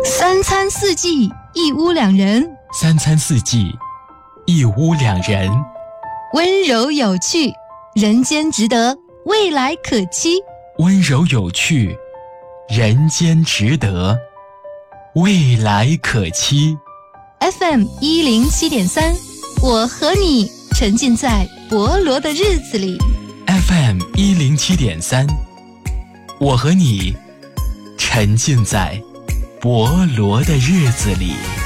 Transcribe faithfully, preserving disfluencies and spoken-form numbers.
三餐四季，一屋两人。 三餐四季，一屋两人。 温柔有趣，人间值得，未来可期。 温柔有趣，人间值得，未来可期。 F M 一零七点三，我和你沉浸在博罗的日子里。 F M 一零七点三，我和你沉浸在博罗的日子里。